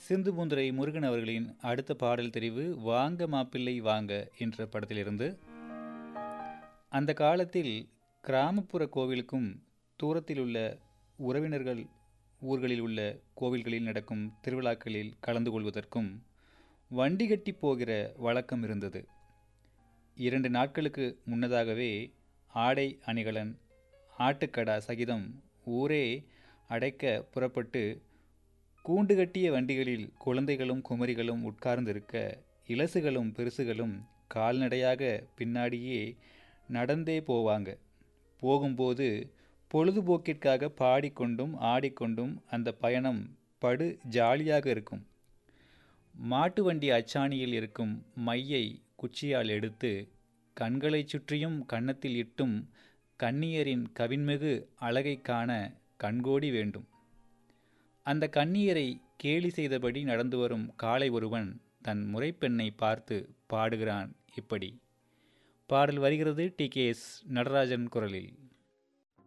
சிந்துபூந்துரை முருகன் அவர்களின் அடுத்த பாடல் தெரிவு வாங்க மாப்பிள்ளை வாங்க என்ற படத்திலிருந்து. அந்த காலத்தில் கிராமப்புற கோவிலுக்கும் தூரத்தில் உள்ள உறவினர்கள் ஊர்களில் உள்ள கோவில்களில் நடக்கும் திருவிழாக்களில் கலந்து கொள்வதற்கும் வண்டி கட்டி போகிற வழக்கம் இருந்தது. 2 நாட்களுக்கு முன்னதாகவே ஆடை அணிகலன் ஆட்டுக்கடா சகிதம் ஊரே அடைக்க புறப்பட்டு கூண்டு கட்டிய வண்டிகளில் குழந்தைகளும் குமரிகளும் உட்கார்ந்திருக்க இலசுகளும் பெருசுகளும் கால்நடையாக பின்னாடியே நடந்தே போவாங்க. போகும்போது பொழுதுபோக்கிற்காக பாடிக்கொண்டும் ஆடிக்கொண்டும் அந்த பயணம் படு ஜாலியாக இருக்கும். மாட்டு வண்டி அச்சாணியில் இருக்கும் மையை குச்சியால் எடுத்து கண்களைச் சுற்றியும் கன்னத்தில் இட்டும் கன்னியரின் கவின்மிகு அழகை காண கண்கோடி வேண்டும். அந்த கன்னியரை கேலி செய்தபடி நடந்து வரும் காளை ஒருவன் தன் முறைப்பெண்ணை பார்த்து பாடுகிறான் இப்படி. பாடல் வருகிறது டி.கே.எஸ். நடராஜன் குரலில்.